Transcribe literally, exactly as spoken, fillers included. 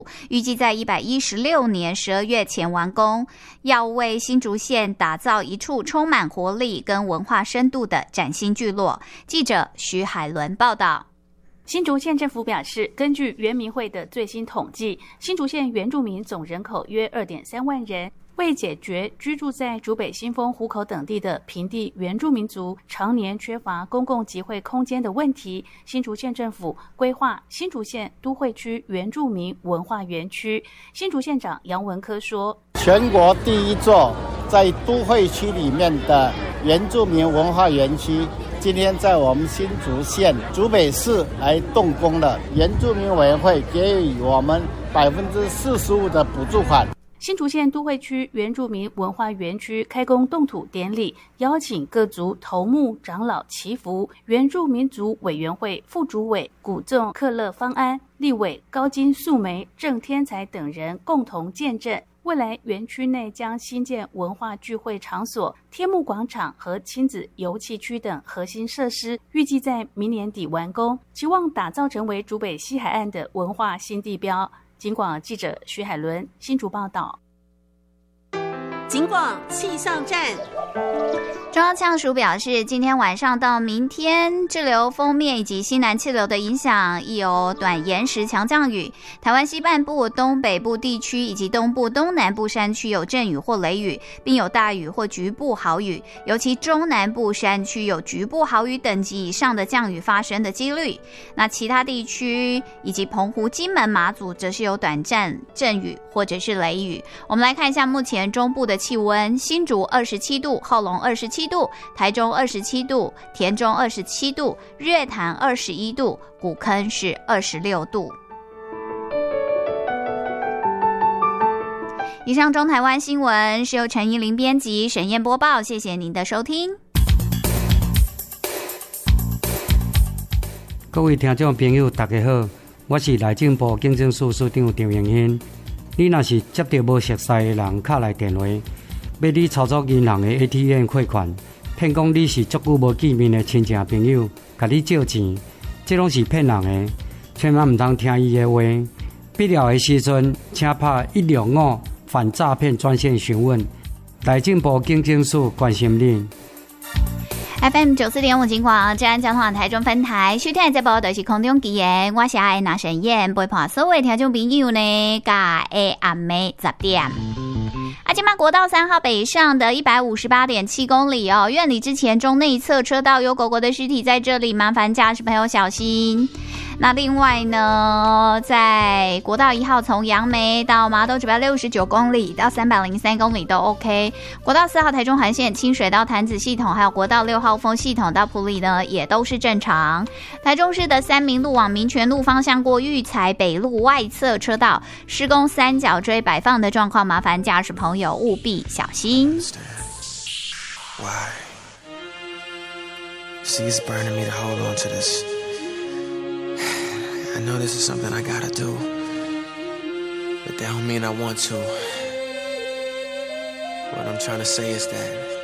预计在一百一十六年十二月前完工，要为新竹县打造一处充满活力跟文化深度的崭新聚落。记者徐海伦报道。 新竹县政府表示，根据原民会的最新统计，新竹县原住民总人口约 二点三万人。为解决居住在竹北新丰、湖口等地的平地原住民族常年缺乏公共集会空间的问题，新竹县政府规划新竹县都会区原住民文化园区。新竹县长杨文科说， 全国第一座在都会区里面的原住民文化园区，今天在我们新竹县竹北市来动工了。原住民委员会给予我们百分之四十五的补助款。 新竹县都会区原住民文化园区开工动土典礼，邀请各族头目、长老祈福，原住民族委员会副主委古仲克勒方安、立委高金素梅、郑天才等人共同见证。未来园区内将新建文化聚会场所、天幕广场和亲子游憩区等核心设施，预计在明年底完工，期望打造成为竹北西海岸的文化新地标。警广记者徐海伦新竹报道。 警广气象站。 中央气象署表示，今天晚上到明天，滞留锋面以及西南气流的影响，亦有短延时强降雨。台湾西半部、东北部地区以及东部、东南部山区有阵雨或雷雨，并有大雨或局部豪雨，尤其中南部山区有局部豪雨等级以上的降雨发生的几率。那其他地区以及澎湖、金门、马祖则是有短暂阵雨或者是雷雨。我们来看一下目前中部的气温：新竹二十七度，后龙二十七度，台中二十七度，田中二十七度，日月潭二十一度，古坑是二十六度。以上中台湾新闻是由陈怡玲编辑，沈燕播报，谢谢您的收听。 各位听众朋友大家好，我是内政部警政署署长张永新。你若是接到无熟悉的人敲来电话，要你操作银行的 A T M 汇款，骗讲你是足久无见面的亲戚朋友，甲你借钱，这拢是骗人的，千万唔通听伊的话。必要的时阵，请拍一六五反诈骗专线询问，内政部警政署关心你。 F M 九四点五警广，治安交通网台中分台，收听的节目就是空中奇言，我是爱拿神燕，陪伴所有听众朋友呢，甲下暗暝十点。啊，今嘛国道三号北上的一百五十八点七公里哦，院里之前中内侧车道有狗狗的尸体在这里，麻烦驾驶朋友小心。那另外呢，在国道一号从杨梅到麻豆九百六十九公里到三百零三公里都 OK。国道四号台中环线清水到潭子系统，还有国道六号丰系统到埔里呢，也都是正常。台中市的三民路往民权路方向过育才北路外侧车道施工三角锥摆放的状况，麻烦驾驶朋友务必小心。 Why? She's burning me to hold on to this. I know this is something I gotta do, but that don't mean I want to. What I'm trying to say is that